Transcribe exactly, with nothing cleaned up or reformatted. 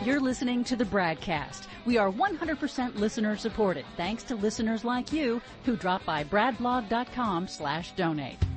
You're listening to the BradCast. We are one hundred percent listener supported, thanks to listeners like you who drop by bradblog.com slash donate.